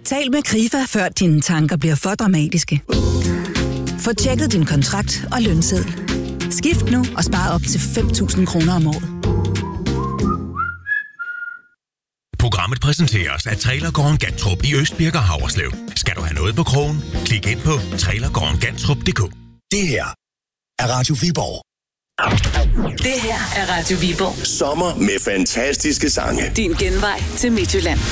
Tal med Krifa, før dine tanker bliver for dramatiske. Få tjekket din kontrakt og lønseddel. Skift nu og spar op til 5.000 kroner om året. Programmet præsenteres af Trailergården Gantrup i Østbirk og Haverslev. Skal du have noget på krogen? Klik ind på trailergårdengantrup.dk. Det her er Radio Viborg. Det her er Radio Viborg. Sommer med fantastiske sange. Din genvej til Midtjylland.